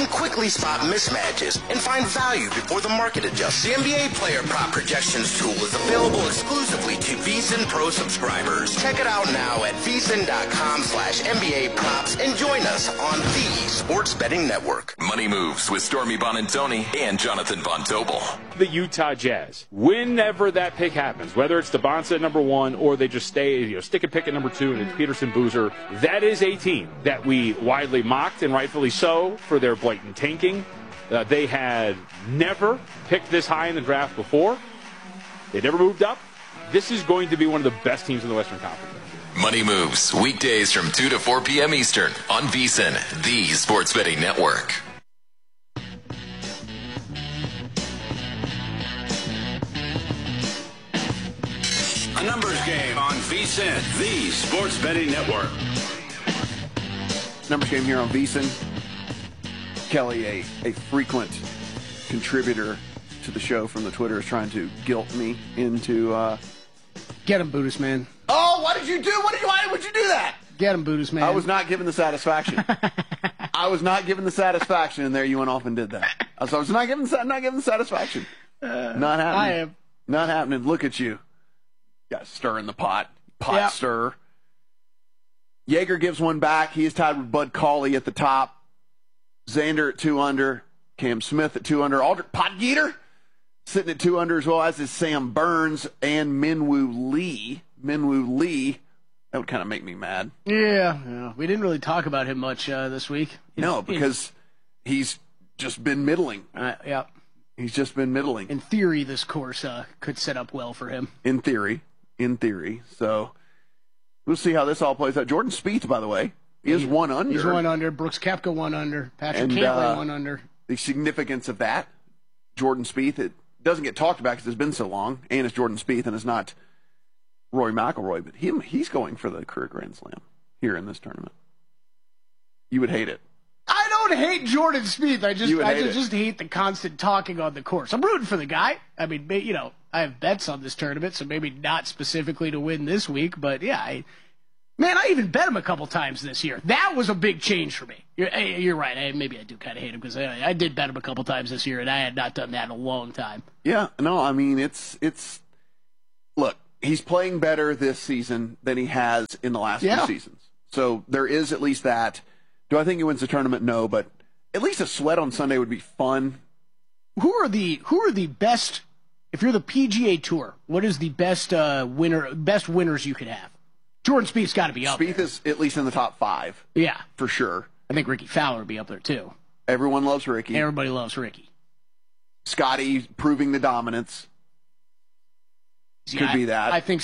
Quickly spot mismatches and find value before the market adjusts. The NBA Player Prop Projections tool is available exclusively to VSiN Pro subscribers. Check it out now at vsin.com/NBA props and join us on the Sports Betting Network. Money Moves with Stormy Bonantoni and Jonathan Von Tobel. The Utah Jazz, whenever that pick happens, whether it's the Bonsa at number 1 or they just stick and pick at number 2 and it's Peterson Boozer, that is a team that we widely mocked, and rightfully so, for their blatant tanking. They had never picked this high in the draft before. They never moved up. This is going to be one of the best teams in the Western Conference. Money Moves, weekdays from 2 to 4 p.m. Eastern on VSiN, the Sports Betting Network. A numbers game on VSiN, the Sports Betting Network. Numbers game here on VSiN. Kelly, a frequent contributor to the show from the Twitter, is trying to guilt me into... Get him, Buddhist man. Oh, what did you do? Why would you do that? Get him, Buddhist man. I was not given the satisfaction. I was not given the satisfaction, and there you went off and did that. So I was not given the satisfaction. Not happening. I am. Not happening. Look at you. Got stirring the pot. Stir. Yeager gives one back. He is tied with Bud Cauley at the top. Xander at 2 under. Cam Smith at 2 under. Aldrich Potgieter sitting at 2 under, as well as is Sam Burns and Minwoo Lee. Minwoo Lee. That would kind of make me mad. Yeah. We didn't really talk about him much this week. No, because he's just been middling. Yeah. He's just been middling. In theory, this course could set up well for him. In theory. So we'll see how this all plays out. Jordan Spieth, by the way, is 1 under. He's 1 under. Brooks Koepka 1 under. Patrick Cantlay 1 under. The significance of that, Jordan Spieth, it doesn't get talked about because it's been so long, and it's Jordan Spieth, and it's not Rory McIlroy, but he's going for the career Grand Slam here in this tournament. You would hate it. I don't hate Jordan Spieth. I just hate the constant talking on the course. I'm rooting for the guy. I mean, I have bets on this tournament, so maybe not specifically to win this week, but yeah, I even bet him a couple times this year. That was a big change for me. You're right. Maybe I do kind of hate him because I did bet him a couple times this year, and I had not done that in a long time. Yeah, no, I mean, it's look, he's playing better this season than he has in the last 2 seasons. So there is at least that. Do I think he wins the tournament? No, but at least a sweat on Sunday would be fun. Who are the best? If you're the PGA Tour, what is the best winners you could have? Jordan Spieth's got to be up there. Spieth is at least in the top 5. Yeah, for sure. I think Ricky Fowler would be up there too. Everyone loves Ricky. Everybody loves Ricky. Scotty proving the dominance. Could be that. I think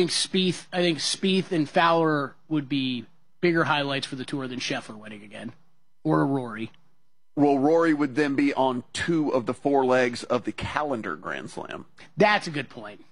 Spieth and Fowler would be bigger highlights for the tour than Scheffler winning again, or Rory. Well, Rory would then be on 2 of the 4 legs of the calendar Grand Slam. That's a good point.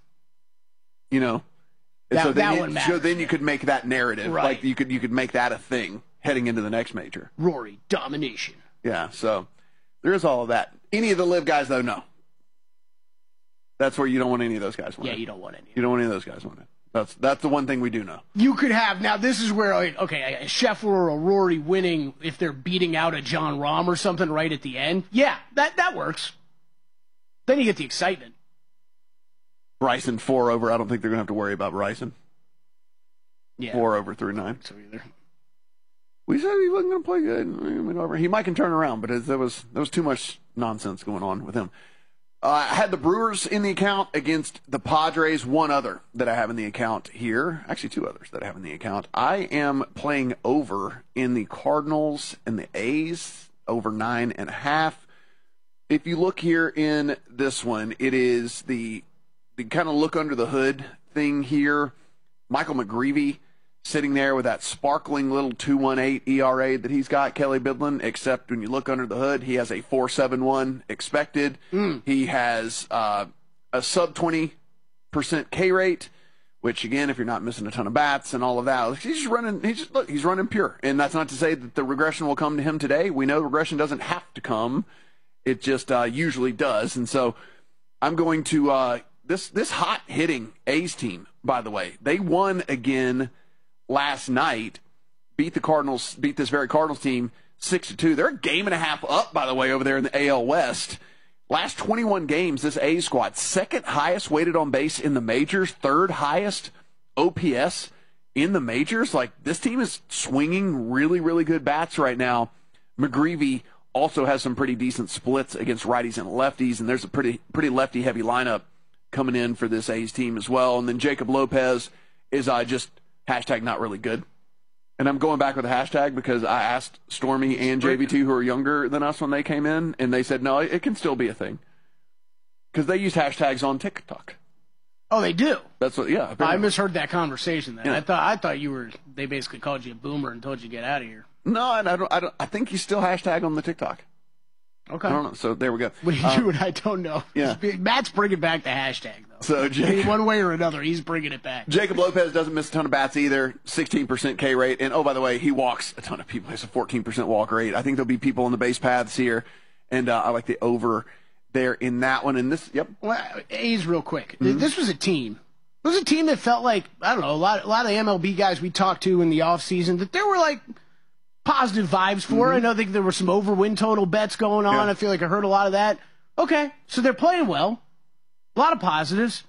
So then you could make that narrative. Right. Like you could make that a thing heading into the next major. Rory domination. Yeah, so there is all of that. Any of the live guys, though, no. That's where you don't want any of those guys winning. Yeah, you don't want any. You don't want any of those guys winning. That's the one thing we do know. You could have, now this is where, a Scheffler or a Rory winning if they're beating out a John Rahm or something right at the end. Yeah, that works. Then you get the excitement. Bryson 4 over. I don't think they're going to have to worry about Bryson. Yeah. 4 over through 9. So either. We said he wasn't going to play good. He might can turn around, but there was too much nonsense going on with him. I had the Brewers in the account against the Padres. One other that I have in the account here. Actually, 2 others that I have in the account. I am playing over in the Cardinals and the A's, over 9.5. If you look here in this one, it is the kind of look under the hood thing here. Michael McGreevy sitting there with that sparkling little 2.18 ERA that he's got, Kelly Bidlin, except when you look under the hood, he has a 4.71 expected. He has a sub 20% K rate, which again, if you're not missing a ton of bats and all of that, he's running pure. And that's not to say that the regression will come to him today. We know regression doesn't have to come. It just usually does. And so I'm going to this hot hitting A's team, by the way, they won again last night, beat this very Cardinals team 6-2. They're a game and a half up, by the way, over there in the AL West. Last 21 games, this A's squad, second highest weighted on base in the majors, third highest OPS in the majors. Like, this team is swinging really, really good bats right now. McGreevy also has some pretty decent splits against righties and lefties, and there's a pretty lefty-heavy lineup coming in for this A's team as well. And then Jacob Lopez is just hashtag not really good. And I'm going back with the hashtag because I asked Stormy and JVT, who are younger than us when they came in, and they said, no, it can still be a thing. Because they use hashtags on TikTok. Oh, they do? That's what, yeah. Apparently. I misheard that conversation then. Yeah. I thought they basically called you a boomer and told you to get out of here. No, and I think you still hashtag on the TikTok. Okay. I don't know. So there we go. What do you do? I don't know. Yeah. Matt's bringing back the hashtag, though. So one way or another, he's bringing it back. Jacob Lopez doesn't miss a ton of bats either. 16% K rate. And, oh, by the way, he walks a ton of people. He has a 14% walk rate. I think there'll be people on the base paths here. And I like the over there in that one. And this, yep. Well, A's real quick. Mm-hmm. This was a team. It was a team that felt like, I don't know, a lot of MLB guys we talked to in the offseason that there were, like, positive vibes for. Mm-hmm. I know there were some over-win total bets going on. Yeah. I feel like I heard a lot of that. Okay, so they're playing well. A lot of positives.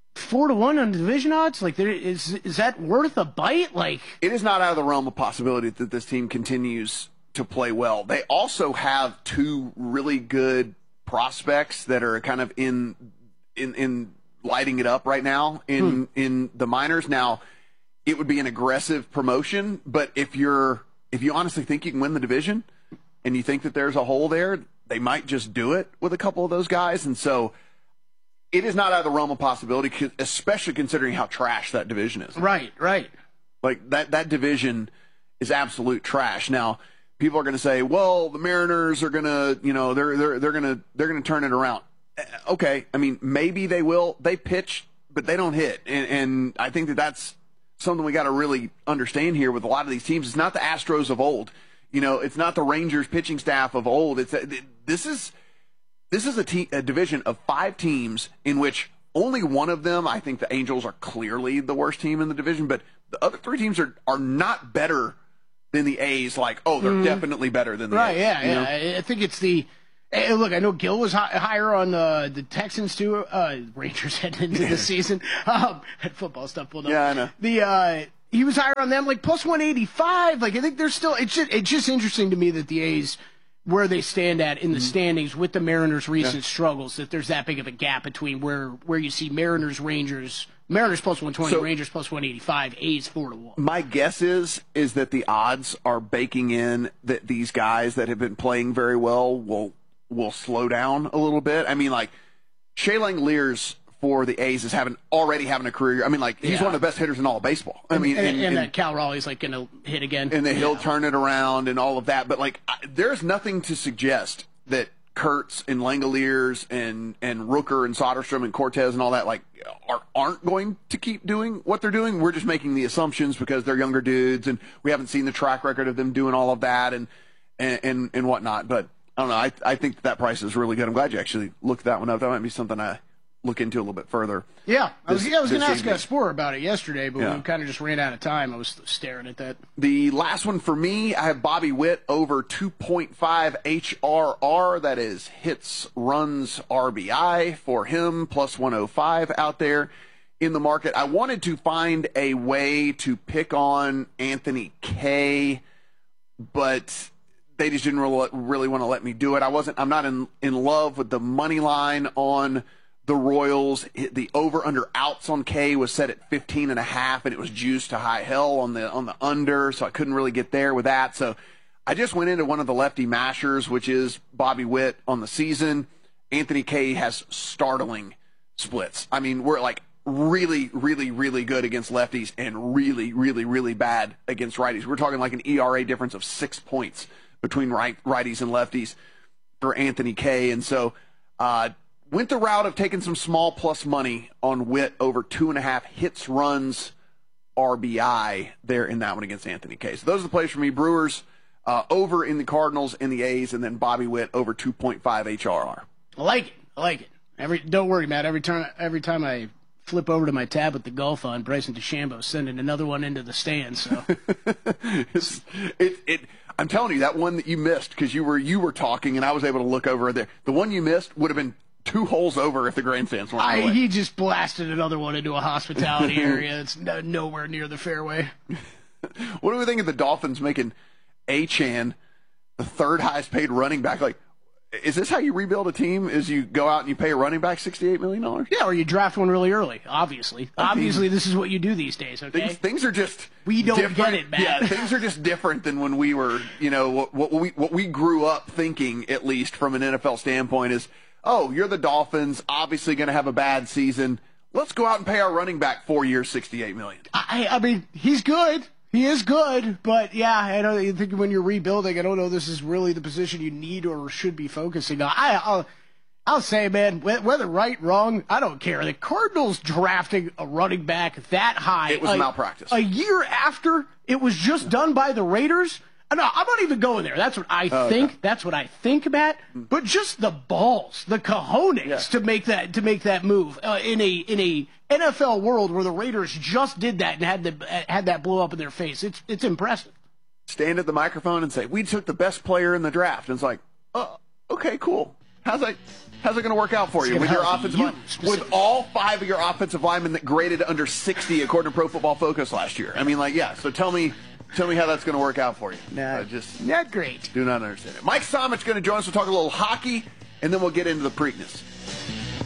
4-1 on the division odds? Like, is that worth a bite? Like, it is not out of the realm of possibility that this team continues to play well. They also have two really good prospects that are kind of in lighting it up right now in the minors. Now, it would be an aggressive promotion, but if you honestly think you can win the division and you think that there's a hole there, they might just do it with a couple of those guys. And so it is not out of the realm of possibility, especially considering how trash that division is. Right. Like that division is absolute trash. Now, people are going to say, well, the Mariners are going to, they're going to turn it around. Okay. I mean, maybe they will. They pitch, but they don't hit. And I think that's something we got to really understand here with a lot of these teams. It's not the Astros of old. It's not the Rangers pitching staff of old. This is a division of 5 teams in which only one of them, I think the Angels are clearly the worst team in the division, but the other 3 teams are not better than the A's. Like, oh, they're definitely better than the A's. Right, yeah. I think it's the... Hey, look, I know Gil was higher on the Texans too. Rangers heading into the season. Had football stuff pulled up. Yeah, I know. He was higher on them, like plus 185. Like, I think they're still. It's just interesting to me that the A's, where they stand at in the standings with the Mariners' recent struggles, that there's that big of a gap between where you see Mariners plus 120, Rangers plus 185, A's 4-1. My guess is that the odds are baking in that these guys that have been playing very well will slow down a little bit. I mean, like, Shea Langeliers for the A's is already having a career. I mean, like, he's one of the best hitters in all of baseball. I mean, and that Cal Raleigh's like going to hit again, and then he'll turn it around and all of that. But like, there's nothing to suggest that Kurtz and Langeliers and Rooker and Soderstrom and Cortez and all that aren't going to keep doing what they're doing. We're just making the assumptions because they're younger dudes and we haven't seen the track record of them doing all of that and whatnot. But I don't know. I think that price is really good. I'm glad you actually looked that one up. That might be something I look into a little bit further. Yeah. I was going to ask Spore about it yesterday, but we kind of just ran out of time. I was staring at that. The last one for me, I have Bobby Witt over 2.5 HRR. That is hits, runs, RBI for him, plus 105 out there in the market. I wanted to find a way to pick on Anthony Kay, but they just didn't really want to let me do it. I'm not in love with the money line on the Royals. The over-under outs on K was set at 15.5, and it was juiced to high hell on the under, so I couldn't really get there with that. So I just went into one of the lefty mashers, which is Bobby Witt on the season. Anthony Kay has startling splits. I mean, we're like really, really, really good against lefties and really, really, really bad against righties. We're talking like an ERA difference of 6 points between righties and lefties for Anthony Kay. And so went the route of taking some small plus money on Witt over 2.5 hits, runs, RBI there in that one against Anthony Kay. So those are the plays for me. Brewers over in the Cardinals and the A's, and then Bobby Witt over 2.5 HRR. I like it. Don't worry, Matt. Every time I flip over to my tab with the golf on. Bryson DeChambeau sending another one into the stands. So I'm telling you, that one that you missed because you were talking and I was able to look over there. The one you missed would have been 2 holes over if the grandstands weren't in the way. He just blasted another one into a hospitality area. It's nowhere near the fairway. What do we think of the Dolphins making Achane the 3rd highest paid running back? Like, is this how you rebuild a team? Is you go out and you pay a running back $68 million? Yeah, or you draft one really early, obviously. Obviously, this is what you do these days, okay? Things are just we don't different. get it, man. Yeah, things are just different than when we were, what we grew up thinking, at least from an NFL standpoint, is, oh, you're the Dolphins, obviously going to have a bad season. Let's go out and pay our running back 4 years, $68 million. I mean, he's good. He is good, but yeah, I don't think when you're rebuilding, I don't know this is really the position you need or should be focusing on. I'll say, man, whether right, wrong, I don't care. The Cardinals drafting a running back that high. It was malpractice. A year after it was just done by the Raiders. No, I'm not even going there. That's what I think. Okay. That's what I think, Matt. But just the balls, the cojones to make that move in a NFL world where the Raiders just did that and had that blow up in their face. It's impressive. Stand at the microphone and say, "We took the best player in the draft." And it's like, okay, cool. How's that going to work out for you with your offensive line? With all 5 of your offensive linemen that graded under 60 according to Pro Football Focus last year. I mean, so tell me how that's going to work out for you. Not great. Do not understand it. Mike Somich going to join us. We'll talk a little hockey, and then we'll get into the Preakness.